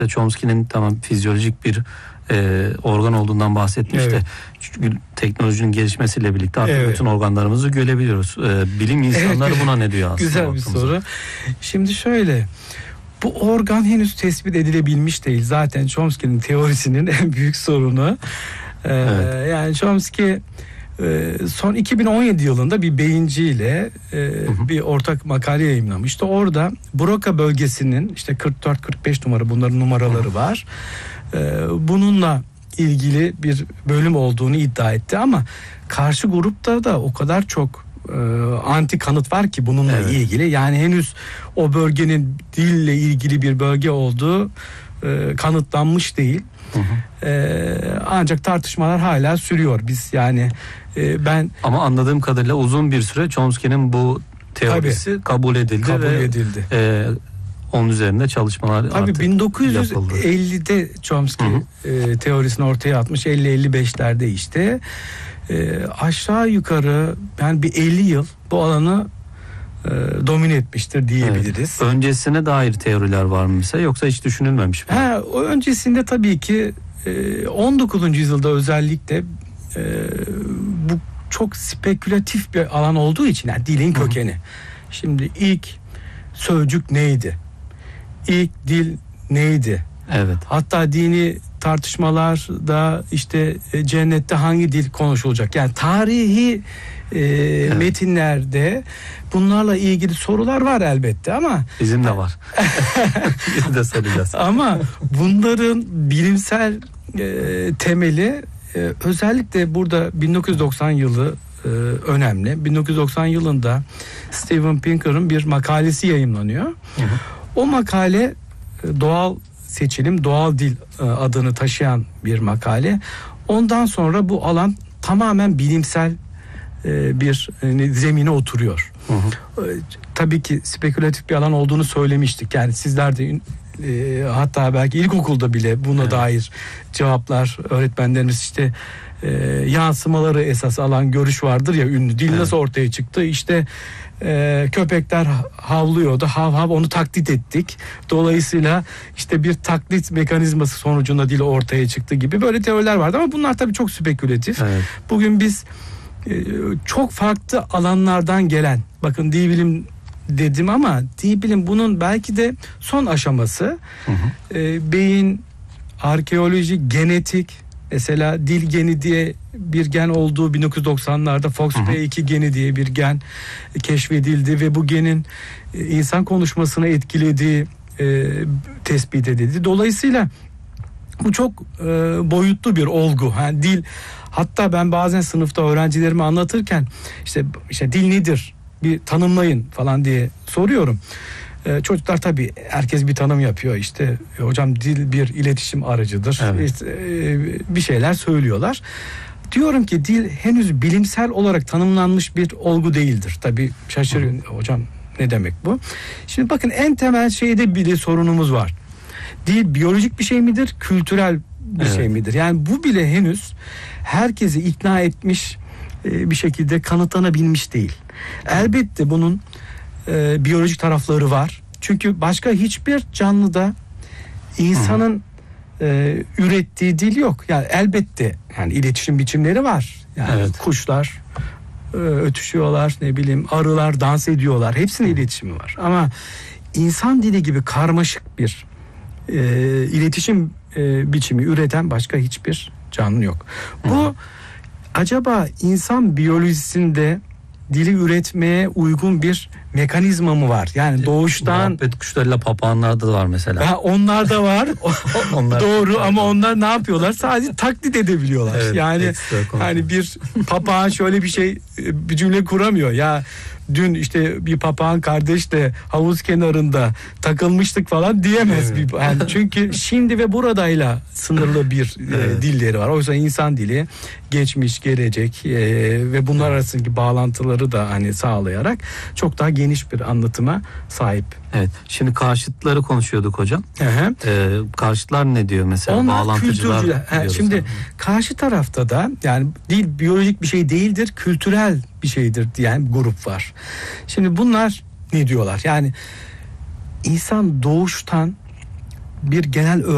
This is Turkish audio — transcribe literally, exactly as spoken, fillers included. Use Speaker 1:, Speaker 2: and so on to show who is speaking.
Speaker 1: Chomsky'nin tamam fizyolojik bir e, organ olduğundan bahsetmiş
Speaker 2: Evet.
Speaker 1: de çünkü teknolojinin gelişmesiyle birlikte artık
Speaker 2: Evet.
Speaker 1: bütün organlarımızı görebiliyoruz. E, bilim insanları
Speaker 2: Evet,
Speaker 1: buna ne diyor aslında?
Speaker 2: güzel bir soru. Şimdi şöyle, bu organ henüz tespit edilebilmiş değil. Zaten Chomsky'nin teorisinin en büyük sorunu. Ee,
Speaker 1: Evet.
Speaker 2: Yani Chomsky e, son iki bin on yedi yılında bir beyinciyle e,
Speaker 1: Hı hı.
Speaker 2: bir ortak makale yayımlamıştı. Orada Broca bölgesinin işte kırk dört kırk beş numara, bunların numaraları var. Ee, bununla ilgili bir bölüm olduğunu iddia etti ama karşı grupta da o kadar çok e, anti kanıt var ki bununla
Speaker 1: Evet.
Speaker 2: ilgili. Yani henüz o bölgenin dille ilgili bir bölge olduğu e, kanıtlanmış değil.
Speaker 1: Hı hı.
Speaker 2: E, ancak tartışmalar hala sürüyor. Biz yani e, ben
Speaker 1: Ama anladığım kadarıyla uzun bir süre Chomsky'nin bu teorisi
Speaker 2: Tabii.
Speaker 1: kabul edildi
Speaker 2: kabul
Speaker 1: ve
Speaker 2: edildi.
Speaker 1: e, onun üzerinde çalışmalar
Speaker 2: Tabii
Speaker 1: artık
Speaker 2: bin dokuz yüz
Speaker 1: yapıldı.
Speaker 2: ellide Chomsky
Speaker 1: Hı
Speaker 2: e, teorisini ortaya atmış. elli elli beşlerde işte. E, aşağı yukarı yani bir elli yıl bu alanı e, domine etmiştir diyebiliriz.
Speaker 1: Evet. Öncesine dair teoriler var mı mesela, yoksa hiç düşünülmemiş mi?
Speaker 2: Ha, o öncesinde tabii ki e, on dokuzuncu yüzyılda özellikle e, bu çok spekülatif bir alan olduğu için, yani dilin kökeni. Şimdi ilk sözcük neydi? İlk dil neydi?
Speaker 1: Evet.
Speaker 2: Hatta dini tartışmalarda işte e, cennette hangi dil konuşulacak? Yani tarihi e, metinlerde bunlarla ilgili sorular var elbette ama
Speaker 1: Bizim de var. Biz de soracağız.
Speaker 2: ama bunların bilimsel e, temeli e, özellikle burada bin dokuz yüz doksan yılı e, önemli. bin dokuz yüz doksan yılında Steven Pinker'ın bir makalesi yayımlanıyor.
Speaker 1: Hı hı.
Speaker 2: O makale e, doğal seçilim, doğal dil e, adını taşıyan bir makale. Ondan sonra bu alan tamamen bilimsel e, bir e, zemine oturuyor.
Speaker 1: Hı hı.
Speaker 2: E, tabii ki spekülatif bir alan olduğunu söylemiştik. Yani sizler de e, hatta belki ilkokulda bile buna
Speaker 1: Evet.
Speaker 2: dair cevaplar, öğretmenlerimiz işte e, yansımaları esas alan görüş vardır ya, ünlü. Dil
Speaker 1: Evet.
Speaker 2: nasıl ortaya çıktı? İşte e, köpekler havlıyordu. Hav hav, onu taklit ettik. Dolayısıyla işte bir taklit mekanizması sonucunda dil ortaya çıktı gibi böyle teoriler vardı ama bunlar tabii çok spekülatif.
Speaker 1: Evet.
Speaker 2: Bugün biz e, çok farklı alanlardan gelen, bakın dil bilim dedim ama dil bilim bunun belki de son aşaması.
Speaker 1: Hı hı.
Speaker 2: E, beyin, arkeoloji, genetik, mesela dil geni diye bir gen olduğu bin dokuz yüz doksanlarda Fox P iki geni diye bir gen keşfedildi ve bu genin e, insan konuşmasını etkilediği e, tespit edildi. Dolayısıyla bu çok e, boyutlu bir olgu. Yani dil, hatta ben bazen sınıfta öğrencilerime anlatırken işte işte dil nedir? Bir tanımlayın falan diye soruyorum. Ee, çocuklar tabii herkes bir tanım yapıyor. İşte e, hocam dil bir iletişim aracıdır.
Speaker 1: Evet.
Speaker 2: İşte, e, bir şeyler söylüyorlar. Diyorum ki dil henüz bilimsel olarak tanımlanmış bir olgu değildir. Tabii şaşırıyor. Hocam ne demek bu? Şimdi bakın, en temel şeyde bile sorunumuz var. Dil biyolojik bir şey midir? Kültürel bir
Speaker 1: Evet.
Speaker 2: şey midir? Yani bu bile henüz herkesi ikna etmiş e, bir şekilde kanıtlanabilmiş değil. Elbette bunun e, biyolojik tarafları var. Çünkü başka hiçbir canlıda insanın e, ürettiği dil yok. Yani elbette yani iletişim biçimleri var. Yani
Speaker 1: Evet.
Speaker 2: kuşlar e, ötüşüyorlar, ne bileyim arılar dans ediyorlar. Hepsinin iletişimi var. Ama insan dili gibi karmaşık bir e, iletişim e, biçimi üreten başka hiçbir canlı yok. Bu acaba insan biyolojisinde dili üretmeye uygun bir mekanizma mı var? Yani doğuştan
Speaker 1: Muhabbet kuşlarıyla papağanlarda da var mesela.
Speaker 2: ha, onlar da var.
Speaker 1: Onlar-
Speaker 2: Doğru, ama onlar ne yapıyorlar? Sadece taklit edebiliyorlar.
Speaker 1: Evet,
Speaker 2: yani
Speaker 1: ekstra konu.
Speaker 2: hani bir papağan şöyle bir şey, bir cümle kuramıyor. Ya dün işte bir papağan kardeşle havuz kenarında takılmıştık falan diyemez.
Speaker 1: Evet.
Speaker 2: Bir, yani çünkü şimdi ve buradayla sınırlı bir
Speaker 1: Evet.
Speaker 2: e, dilleri var. Oysa insan dili geçmiş, gelecek e, ve bunlar arasındaki bağlantıları da hani sağlayarak çok daha geniş bir anlatıma sahip.
Speaker 1: Evet. Şimdi karşıtları konuşuyorduk hocam.
Speaker 2: Hı hı.
Speaker 1: Ee, karşıtlar ne diyor mesela?
Speaker 2: Onlar
Speaker 1: Bağlantıcılar
Speaker 2: kültürcüler. Ha,
Speaker 1: diyoruz
Speaker 2: şimdi
Speaker 1: yani.
Speaker 2: karşı tarafta da yani dil biyolojik bir şey değildir, kültürel bir şeydir diyen grup var. Şimdi bunlar ne diyorlar? Yani insan doğuştan bir genel